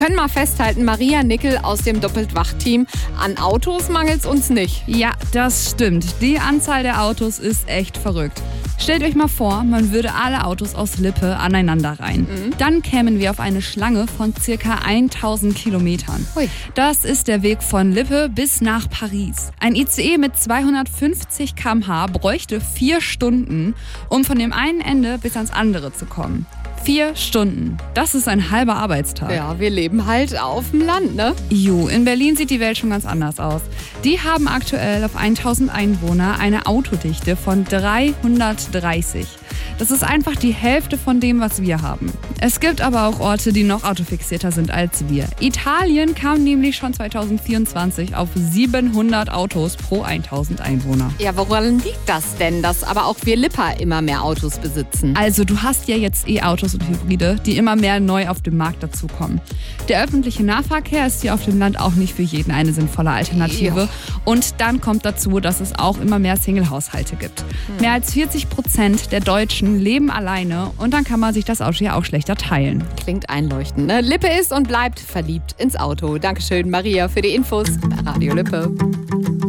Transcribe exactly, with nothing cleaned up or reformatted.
Können mal festhalten, Maria Nickel aus dem Doppelt-Wach-Team. An Autos mangelt's uns nicht. Ja, das stimmt. Die Anzahl der Autos ist echt verrückt. Stellt euch mal vor, man würde alle Autos aus Lippe aneinander reihen. Mhm. Dann kämen wir auf eine Schlange von circa tausend Kilometern. Ui. Das ist der Weg von Lippe bis nach Paris. Ein I C E mit zweihundertfünfzig Kilometer pro Stunde bräuchte vier Stunden, um von dem einen Ende bis ans andere zu kommen. Vier Stunden. Das ist ein halber Arbeitstag. Ja, wir leben halt auf dem Land, ne? Jo, in Berlin sieht die Welt schon ganz anders aus. Die haben aktuell auf tausend Einwohner eine Autodichte von dreihundertdreißig. Das ist einfach die Hälfte von dem, was wir haben. Es gibt aber auch Orte, die noch autofixierter sind als wir. Italien kam nämlich schon zweitausendvierundzwanzig auf siebenhundert Autos pro tausend Einwohner. Ja, woran liegt das denn, dass aber auch wir Lipper immer mehr Autos besitzen? Also du hast ja jetzt E-Autos und Hybride, die immer mehr neu auf dem Markt dazukommen. Der öffentliche Nahverkehr ist hier auf dem Land auch nicht für jeden eine sinnvolle Alternative. Ja. Und dann kommt dazu, dass es auch immer mehr Single-Haushalte gibt. Hm. Mehr als vierzig Prozent der Deutschen leben alleine und dann kann man sich das Auto ja auch schlechter teilen. Klingt einleuchtend, ne? Lippe ist und bleibt verliebt ins Auto. Dankeschön, Maria, für die Infos bei Radio Lippe.